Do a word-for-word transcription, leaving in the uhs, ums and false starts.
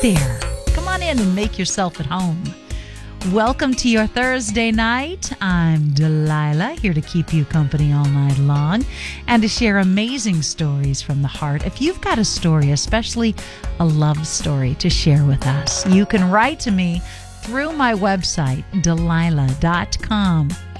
there. Come on in and make yourself at home. Welcome to your Thursday night. I'm Delilah, here to keep you company all night long and to share amazing stories from the heart. If you've got a story, especially a love story, to share with us, you can write to me through my website, Delilah dot com.